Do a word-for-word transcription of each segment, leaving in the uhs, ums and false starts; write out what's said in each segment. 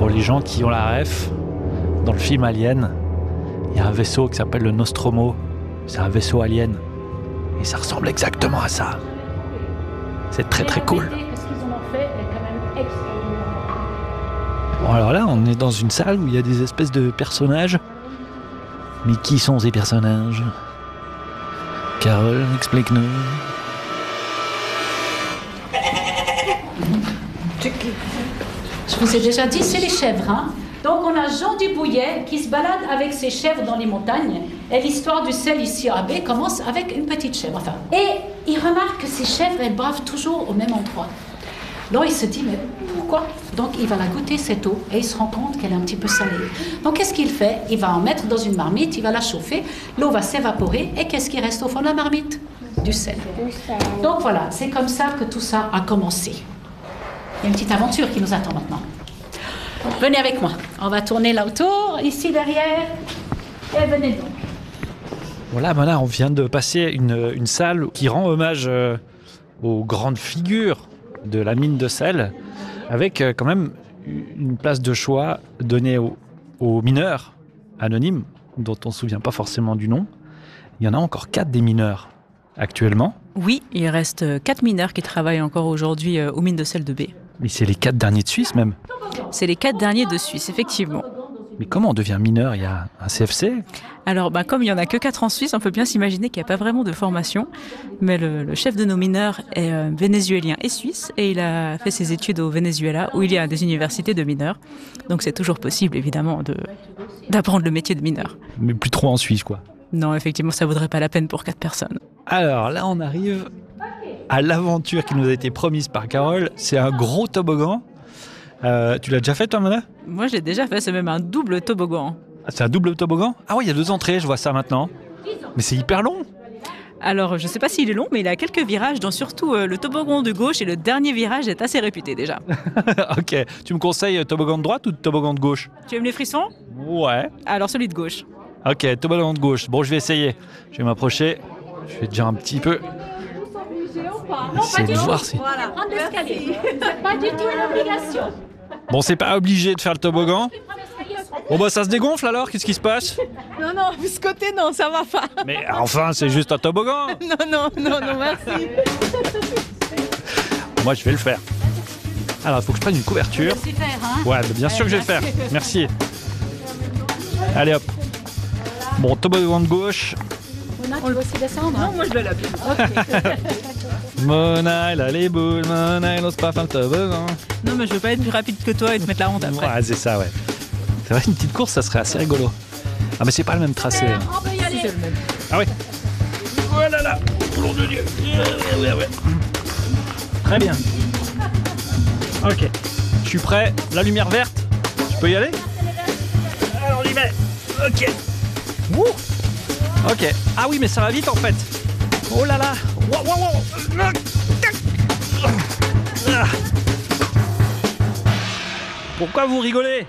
Pour les gens qui ont la ref, dans le film Alien, il y a un vaisseau qui s'appelle le Nostromo. C'est un vaisseau alien. Et ça ressemble exactement à ça. C'est très très cool. Bon alors là, on est dans une salle où il y a des espèces de personnages. Mais qui sont ces personnages? Carole, explique-nous. Je vous ai déjà dit, c'est les chèvres. Hein. Donc on a Jean Dubouillet qui se balade avec ses chèvres dans les montagnes. Et l'histoire du sel ici à Abbé commence avec une petite chèvre. Enfin, et il remarque que ces chèvres, elles boivent toujours au même endroit. Donc il se dit, mais pourquoi? Donc il va la goûter cette eau et il se rend compte qu'elle est un petit peu salée. Donc qu'est-ce qu'il fait? Il va en mettre dans une marmite, il va la chauffer, l'eau va s'évaporer et qu'est-ce qui reste au fond de la marmite? Du sel. Donc voilà, c'est comme ça que tout ça a commencé. Il y a une petite aventure qui nous attend maintenant. Venez avec moi, on va tourner là autour, ici derrière, et venez donc. Voilà, ben là on vient de passer une, une salle qui rend hommage euh, aux grandes figures de la mine de sel, avec euh, quand même une place de choix donnée aux, aux mineurs anonymes, dont on ne se souvient pas forcément du nom. Il y en a encore quatre des mineurs actuellement. Oui, il reste quatre mineurs qui travaillent encore aujourd'hui euh, aux mines de sel de B. Mais c'est les quatre derniers de Suisse même. C'est les quatre derniers de Suisse, effectivement. Mais comment on devient mineur? Il y a un C F C? Alors, bah, comme il n'y en a que quatre en Suisse, on peut bien s'imaginer qu'il n'y a pas vraiment de formation. Mais le, le chef de nos mineurs est euh, vénézuélien et suisse. Et il a fait ses études au Venezuela, où il y a des universités de mineurs. Donc c'est toujours possible, évidemment, de, d'apprendre le métier de mineur. Mais plus trop en Suisse, quoi. Non, effectivement, ça ne vaudrait pas la peine pour quatre personnes. Alors là, on arrive à l'aventure qui nous a été promise par Carole. C'est un gros toboggan. Euh, tu l'as déjà fait, toi, Mona? Moi, je l'ai déjà fait. C'est même un double toboggan. Ah, c'est un double toboggan? Ah oui, il y a deux entrées, je vois ça maintenant. Mais c'est hyper long. Alors, je ne sais pas s'il est long, mais il a quelques virages, dont surtout euh, le toboggan de gauche. Et le dernier virage est assez réputé, déjà. Ok. Tu me conseilles toboggan de droite ou toboggan de gauche? Tu aimes les frissons? Ouais. Alors, celui de gauche. Ok, toboggan de gauche. Bon, je vais essayer. Je vais m'approcher. Je vais déjà un petit peu... Essayer de voir si... Voilà, prendre l'escalier. C'est pas du tout une obligation. Bon, c'est pas obligé de faire le toboggan. Bon, bah, ça se dégonfle alors? Qu'est-ce qui se passe? Non, non, de ce côté, non, ça va pas. Mais enfin, c'est juste un toboggan. Non, non, non, non, merci. Moi, je vais le faire. Alors, il faut que je prenne une couverture. C'est faire, hein? Ouais, bah, bien sûr que je vais le faire. Merci. Allez, hop. Bon, toboggan de gauche. Mona, tu veux aussi descendre? Non, moi je vais la plus. Mona, elle a les boules. Mona, elle n'ose pas faire le toboggan. Non, mais je veux pas être plus rapide que toi et te mettre la honte après. Ouais, c'est ça, ouais. C'est vrai, une petite course, ça serait assez rigolo. Ah, mais c'est pas le même tracé. Hein. On peut y aller. Ah oui. Oh là là. Oh nom de Dieu. Ouais, ouais, ouais. Très bien. Ok. Je suis prêt. La lumière verte. Je peux y aller? Alors, on y va. Ok. Wouh. Ok. Ah oui, mais ça va vite en fait. Oh là là. Wow, wow, wow. Ah. Pourquoi vous rigolez?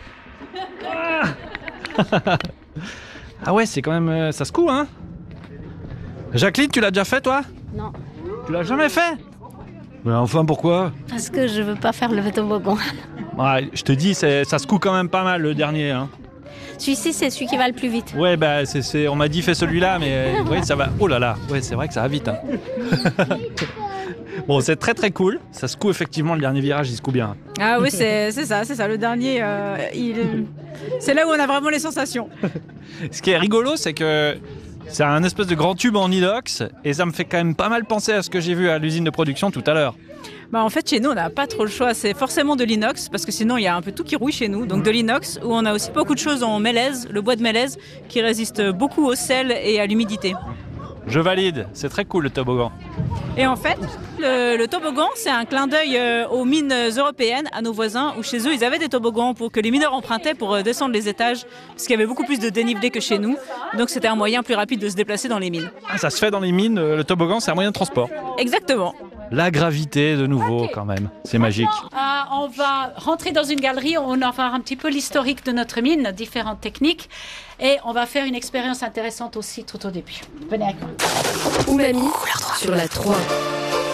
Ah ouais, c'est quand même... Euh, ça secoue, hein? Jacqueline, tu l'as déjà fait, toi? Non. Tu l'as jamais fait? Mais enfin, pourquoi? Parce que je veux pas faire le toboggan. Ouais, je te dis, c'est, ça secoue quand même pas mal, le dernier, hein. Celui-ci, c'est celui qui va le plus vite. Ouais, bah, c'est, c'est, on m'a dit fais celui-là, mais ouais, ça va... Oh là là, ouais, c'est vrai que ça va vite, hein. Bon, c'est très très cool. Ça secoue effectivement, le dernier virage, il secoue bien. Ah oui, c'est, c'est ça, c'est ça. Le dernier, euh, il... c'est là où on a vraiment les sensations. Ce qui est rigolo, c'est que c'est un espèce de grand tube en inox et ça me fait quand même pas mal penser à ce que j'ai vu à l'usine de production tout à l'heure. Bah en fait, chez nous, on n'a pas trop le choix. C'est forcément de l'inox parce que sinon, il y a un peu tout qui rouille chez nous. Donc de l'inox où on a aussi beaucoup de choses en mélèze, le bois de mélèze qui résiste beaucoup au sel et à l'humidité. Je valide, c'est très cool le toboggan. Et en fait, le, le toboggan, c'est un clin d'œil euh, aux mines européennes, à nos voisins, où chez eux, ils avaient des toboggans pour que les mineurs empruntaient pour euh, descendre les étages, parce qu'il y avait beaucoup plus de dénivelé que chez nous. Donc c'était un moyen plus rapide de se déplacer dans les mines. Ah, ça se fait dans les mines, le toboggan, c'est un moyen de transport. Exactement. La gravité, de nouveau, quand même. C'est magique. Euh, on va rentrer dans une galerie, on va voir un petit peu l'historique de notre mine, différentes techniques, et on va faire une expérience intéressante aussi tout au début. Venez avec moi. Umami sur la trois.